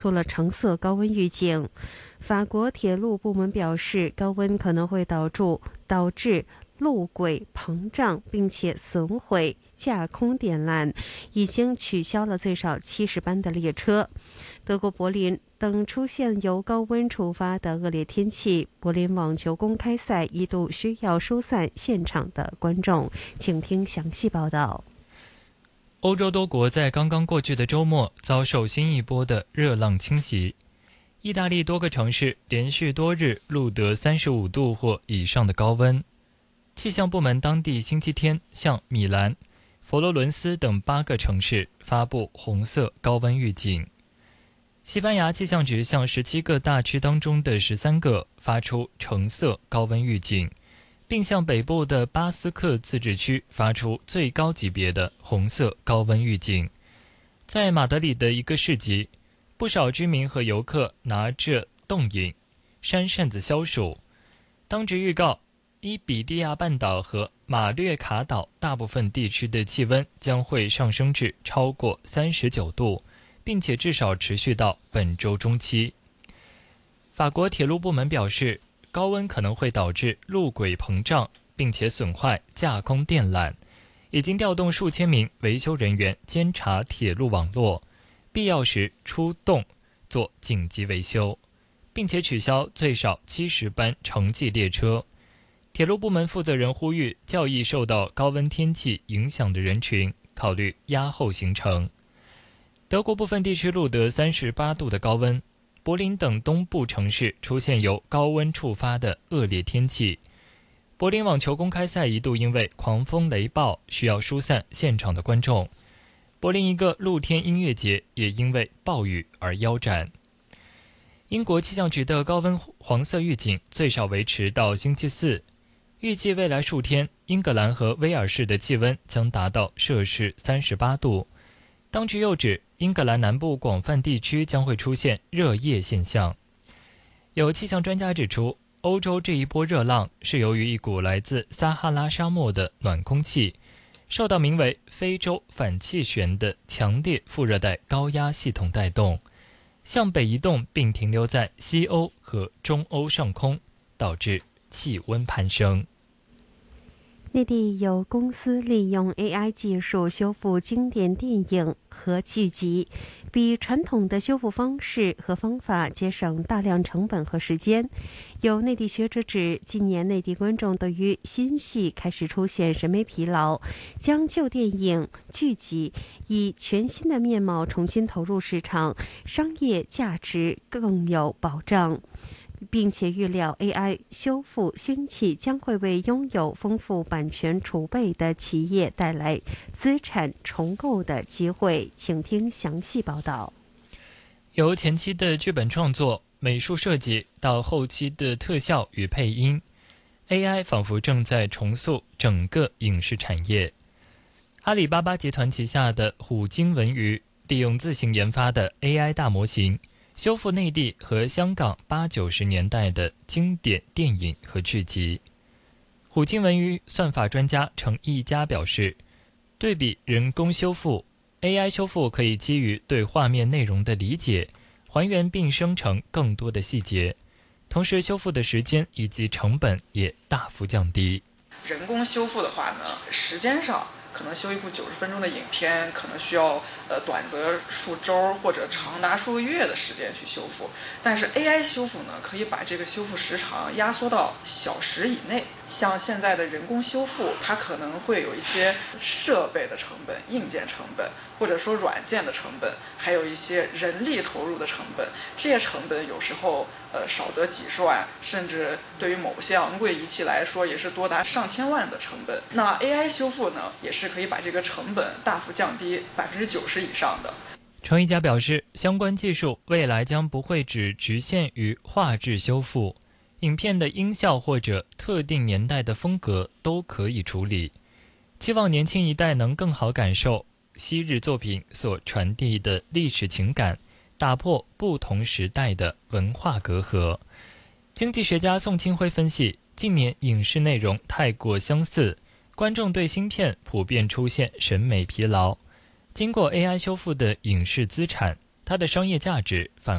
出了橙色高温预警。法国铁路部门表示，高温可能会导致路轨膨胀，并且损毁架空电缆，已经取消了最少70班的列车。德国柏林等出现由高温触发的恶劣天气，柏林网球公开赛一度需要疏散现场的观众。请听详细报道。 欧洲多国在刚刚过去的周末遭受新一波的热浪侵袭。意大利多个城市连续多日录得35度或以上的高温。气象部门当地星期天向米兰、佛罗伦斯等8个城市发布红色高温预警。西班牙气象局向17个大区当中的13个发出橙色高温预警，并向北部的巴斯克自治区发出最高级别的红色高温预警。在马德里的一个市集，不少居民和游客拿着冻饮、扇扇子消暑。当局预告，伊比利亚半岛和马略卡岛大部分地区的气温将会上升至超过39度，并且至少持续到本周中期。法国铁路部门表示，高温可能会导致路轨膨胀，并且损坏架空电缆，已经调动数千名维修人员监察铁路网络，必要时出动做紧急维修，并且取消最少70班城际列车。铁路部门负责人呼吁较易受到高温天气影响的人群考虑压后行程。德国部分地区录得38度的高温，柏林等东部城市出现由高温触发的恶劣天气。柏林网球公开赛一度因为狂风雷暴需要疏散现场的观众。柏林一个露天音乐节也因为暴雨而腰斩。英国气象局的高温黄色预警最少维持到星期四，预计未来数天英格兰和威尔士的气温将达到摄氏38度。当局又指，英格兰南部广泛地区将会出现热夜现象。有气象专家指出，欧洲这一波热浪是由于一股来自撒哈拉沙漠的暖空气受到名为非洲反气旋的强烈副热带高压系统带动，向北移动并停留在西欧和中欧上空，导致气温攀升。 内地有公司利用 AI 技术修复经典电影和剧集，比传统的修复方式和方法节省大量成本和时间。有内地学者指，今年内地观众对于新戏开始出现审美疲劳，将旧电影、剧集以全新的面貌重新投入市场，商业价值更有保障。并且预料 AI 修复兴起将会为拥有丰富版权储备的企业带来资产重构的机会。请听详细报道。 由前期的剧本创作、美术设计到后期的特效与配音， AI 仿佛正在重塑整个影视产业。阿里巴巴集团旗下的虎鲸文娱利用自行研发的 AI 大模型修复内地和香港80-90年代的经典电影和剧集。虎鲸文娱算法专家程毅佳表示，对比人工修复， AI 修复可以基于对画面内容的理解，还原并生成更多的细节，同时修复的时间以及成本也大幅降低。 人工修复的话呢，时间上可能修一部90分钟的影片，可能需要短则数周或者长达数个月的时间去修复。但是 AI 修复呢，可以把这个修复时长压缩到小时以内。像现在的人工修复，它可能会有一些设备的成本、硬件成本，或者说软件的成本，还有一些人力投入的成本。这些成本有时候少则几十万，甚至对于某些昂贵仪器来说，也是多达上千万的成本。那 AI 修复呢，也是可以把这个成本大幅降低90%以上的。 程一佳表示，相关技术未来将不会只局限于画质修复，影片的音效或者特定年代的风格都可以处理，期望年轻一代能更好感受昔日作品所传递的历史情感，打破不同时代的文化隔阂。经济学家宋清辉分析，近年影视内容太过相似，观众对新片普遍出现审美疲劳。经过 AI 修复的影视资产，它它的商业价值反